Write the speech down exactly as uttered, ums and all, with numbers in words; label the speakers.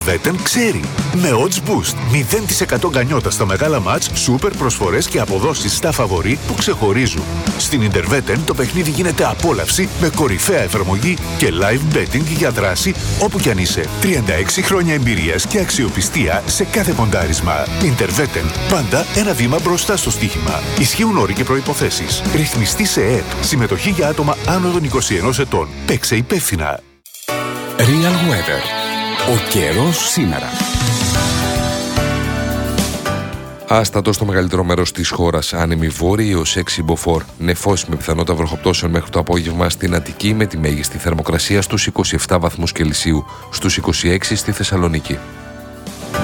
Speaker 1: Intervetten ξέρει. Με odds boost, μηδέν τοις εκατό γκανιότα στα μεγάλα μάτς, σούπερ προσφορές και αποδόσεις στα φαβορί που ξεχωρίζουν. Στην Intervetten το παιχνίδι γίνεται απόλαυση με κορυφαία εφαρμογή και live betting για δράση όπου κι αν είσαι. τριάντα έξι χρόνια εμπειρίας και αξιοπιστία σε κάθε ποντάρισμα. Intervetten, πάντα ένα βήμα μπροστά στο στοίχημα. Ισχύουν όροι και προϋποθέσεις. Ρυθμιστή σε ΕΕΠ. Συμμετοχή για άτομα άνω των είκοσι ενός ετών. Παίξε υπεύθυνα.
Speaker 2: Real Weather. Ο καιρός σήμερα. Άστατο στο μεγαλύτερο μέρος της χώρας, άνεμη βόρειη έως έξι μποφόρ. Νεφώσεις με πιθανότητα βροχοπτώσεων μέχρι το απόγευμα στην Αττική με τη μέγιστη θερμοκρασία στους είκοσι επτά βαθμούς Κελσίου, στους είκοσι έξι στη Θεσσαλονίκη.